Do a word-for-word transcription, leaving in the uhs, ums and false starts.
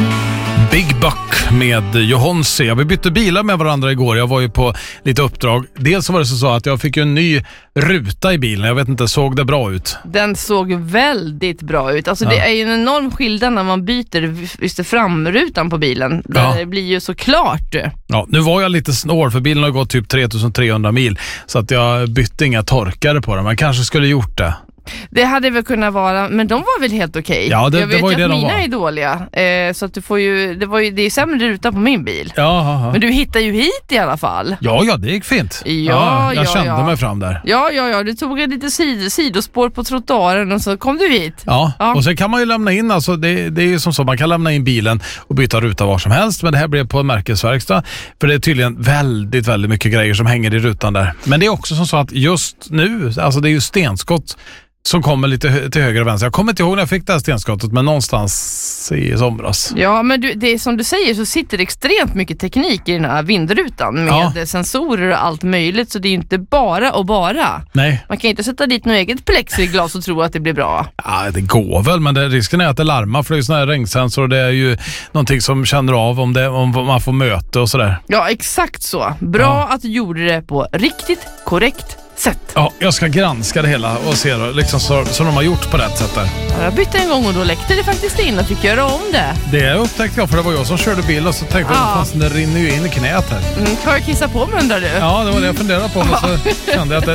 Big Buck med Johonsi. Vi bytte bilar med varandra igår. Jag var ju på lite uppdrag. Dels så var det så att jag fick ju en ny ruta i bilen. Jag vet inte, såg det bra ut? Den såg väldigt bra ut. Alltså ja. Det är ju en enorm skillnad när man byter just framrutan på bilen. Ja. Det blir ju så klart. Ja, nu var jag lite snår för bilen har gått typ tre tusen trehundra mil. Så att jag bytte inga torkare på den. Man kanske skulle gjort det. Det hade väl kunnat vara, men de var väl helt okej. Ja, det, jag vet det var ju att det de mina var. är dåliga. Eh, så att du får ju, det var ju det är sämre ruta på min bil. Ja, ja, ja. Men du hittar ju hit i alla fall. Ja, ja, det gick fint. Ja, ja jag ja, kände ja. mig fram där. Ja, ja, ja. Du tog en lite sid- sidospår på trottoaren och så kom du hit. Ja, ja. Och sen kan man ju lämna in, alltså det, det är ju som så, man kan lämna in bilen och byta ruta var som helst. Men det här blev på en märkesverkstad. För det är tydligen väldigt, väldigt mycket grejer som hänger i rutan där. Men det är också som så att just nu, alltså det är ju stenskott som kommer lite till höger och vänster. Jag kommer inte ihåg när jag fick det här stenskottet, men någonstans i somras. Ja, men du, det är som du säger så sitter det extremt mycket teknik i den här vindrutan med ja. sensorer och allt möjligt, så det är inte bara och bara. Nej. Man kan inte sätta dit något eget plexiglas och tro att det blir bra. Ja, det går väl, men det, risken är att det larmar, för det är ju sån här regnsensor och det är ju någonting som känner av om, det, om man får möte och sådär. Ja, exakt så. Bra ja. att du gjorde det på riktigt korrekt sätt. Ja, jag ska granska det hela och se då, liksom så, så de har gjort på rätt sätt där. Ja, jag bytte en gång och då läckte det faktiskt in och fick göra om det. Det upptäckte jag, för det var jag som körde bil och så tänkte jag ja. att det rinner ju in i knät här. Mm, kan jag kissa på mig, undrar du? Ja, det var det jag funderade på, men så kände jag att det